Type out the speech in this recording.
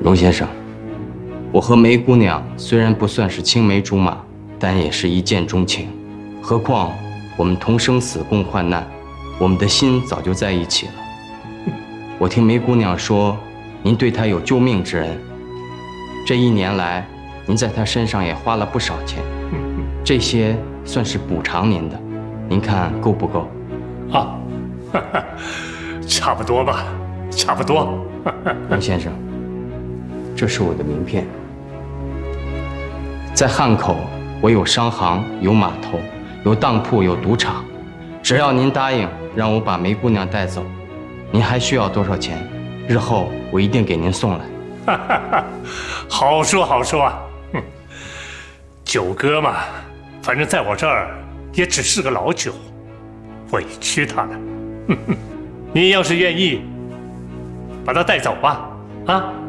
荣先生，我和梅姑娘虽然不算是青梅竹马，但也是一见钟情。何况我们同生死共患难，我们的心早就在一起了。我听梅姑娘说，您对她有救命之恩。这1年来，您在她身上也花了不少钱，这些算是补偿您的，您看够不够？ 啊，差不多吧，差不多。 荣先生，这是我的名片。在汉口，我有商行，有码头，有当铺，有赌场。只要您答应让我把梅姑娘带走，您还需要多少钱？日后我一定给您送来。 好说好说啊。九哥嘛，反正在我这儿也只是个老九，委屈他了。你要是愿意，把他带走吧，啊。